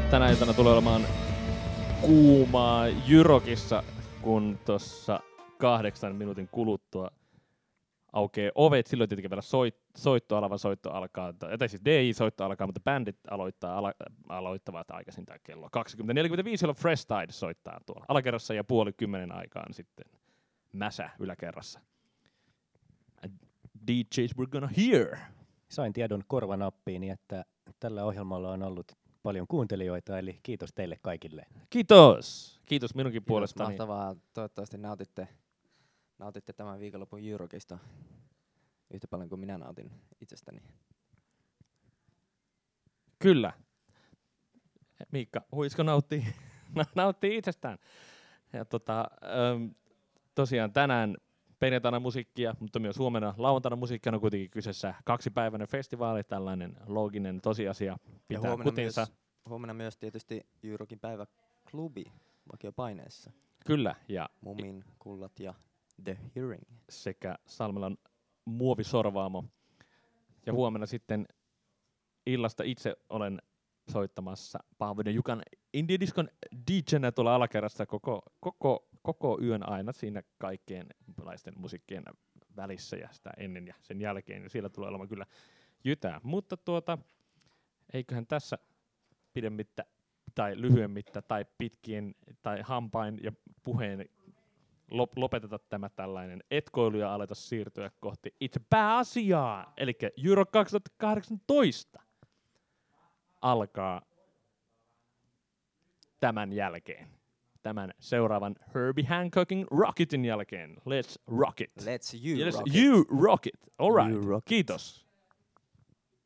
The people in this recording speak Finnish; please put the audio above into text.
tänä iltana tulee olemaan kuumaa Jyrokissa, kun tuossa 8 minuutin kuluttua aukeaa ovet. Silloin tietenkin vielä soitto alkaa, tai siis DJ-soitto alkaa, mutta bändit aloittavat aikaisin tämä kello 20.45, jolloin Fresh Tide soittaa tuolla alakerrassa ja 9:30 aikaan sitten Mäsä yläkerrassa. And DJs we're gonna hear. Sain tiedon korvanappiini, että tällä ohjelmalla on ollut paljon kuuntelijoita, eli kiitos teille kaikille. Kiitos! Kiitos minunkin puolestani. Mahtavaa. Toivottavasti nautitte tämän viikonlopun Eurokista yhtä paljon kuin minä nautin itsestäni. Kyllä. Miikka Huisko nauttii itsestään. Ja tosiaan tänään perjantaina musiikkia, mutta myös huomenna lauantaina musiikkia on kuitenkin kyseessä 2-päiväinen festivaali, tällainen looginen tosiasia pitää ja kutinsa. Huomenna myös tietysti Eurokin päiväklubi vakiopaineessa. Kyllä, ja Mumin, Kullat ja The Hearing. sekä Salmelan muovisorvaamo. Ja huomenna sitten illasta itse olen soittamassa Pahvoinen Jukan Indie Discon DJ:nä tuolla alakerrassa koko yön aina siinä kaikkien musiikkien välissä ja sitä ennen ja sen jälkeen. Ja siellä tulee olemaan kyllä jytää. Mutta eiköhän tässä pidemmittä tai lyhyemmittä tai pitkien tai hampain ja puheen lopeteta tämä tällainen etkoilu ja aleta siirtyä kohti itse pääasiaa. Eli Euro 2018 alkaa tämän jälkeen. Tämän seuraavan Herbie Hancockin Rocketin jälkeen. Let's rock it. Let's you yes, rock it. you rock it. All right. You rock it. Kiitos.